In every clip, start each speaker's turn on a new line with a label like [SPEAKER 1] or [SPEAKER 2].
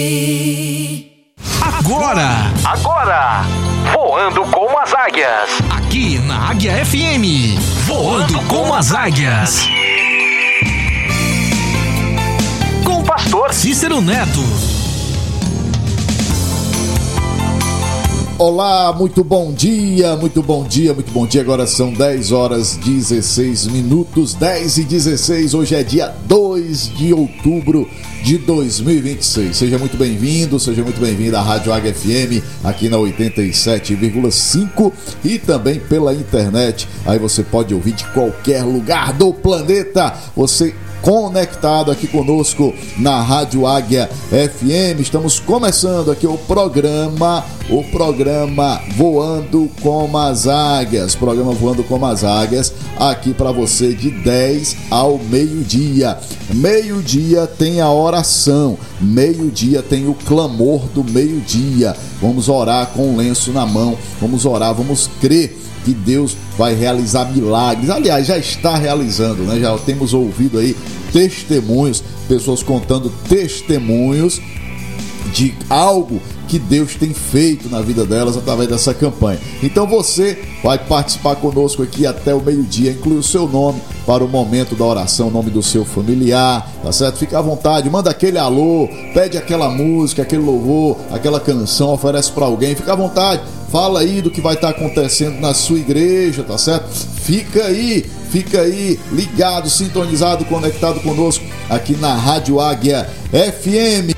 [SPEAKER 1] Agora, Voando com as Águias.
[SPEAKER 2] Aqui na Águia FM. Voando com as Águias.
[SPEAKER 1] Com o pastor
[SPEAKER 2] Cícero Neto.
[SPEAKER 3] Olá, muito bom dia, muito bom dia, muito bom dia. Agora são 10 horas 16 minutos, 10 e 16. Hoje é dia 2 de outubro de 2026. Seja muito bem-vindo, seja muito bem-vinda à Rádio Águia FM, aqui na 87,5 e também pela internet. Aí você pode ouvir de qualquer lugar do planeta. Você conectado aqui conosco na Rádio Águia FM. Estamos começando aqui o programa Voando com as Águias. Programa Voando com as Águias, aqui para você de 10 ao meio-dia. Meio-dia tem a oração, meio-dia tem o clamor do meio-dia. Vamos orar com o lenço na mão, vamos orar, vamos crer que Deus vai realizar milagres. Aliás, já está realizando, né? Já temos ouvido aí testemunhos, pessoas contando testemunhos de algo que Deus tem feito na vida delas através dessa campanha. Então você vai participar conosco aqui até o meio-dia, inclui o seu nome para o momento da oração, o nome do seu familiar, tá certo? Fica à vontade, manda aquele alô, pede aquela música, aquele louvor, aquela canção, oferece para alguém, fica à vontade, fala aí do que vai estar acontecendo na sua igreja, tá certo? Fica aí ligado, sintonizado, conectado conosco aqui na Rádio Águia FM.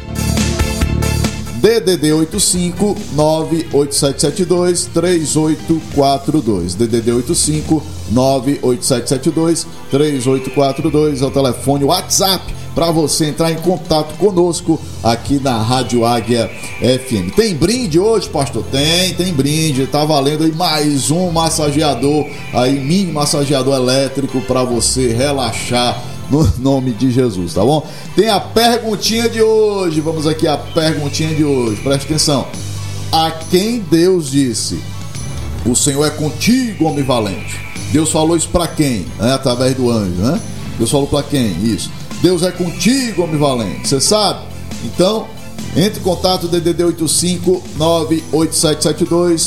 [SPEAKER 3] DDD 85 98772 3842. DDD 85 98772 3842 é o telefone WhatsApp para você entrar em contato conosco aqui na Rádio Águia FM. Tem brinde hoje, pastor? Tem brinde. Tá valendo aí mais um massageador, aí mini massageador elétrico para você relaxar no nome de Jesus, tá bom? Tem a perguntinha de hoje. Vamos aqui à perguntinha de hoje. Presta atenção. A quem Deus disse: o Senhor é contigo, homem valente? Deus falou isso para quem? Através do anjo, né? Deus falou para quem? Isso. Deus é contigo, homem valente. Você sabe? Então, entre em contato, DDD 85 98772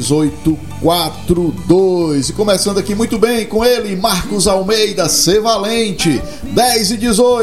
[SPEAKER 3] 3842. E começando aqui muito bem com ele, Marcos Almeida, ser valente. 10 e 18.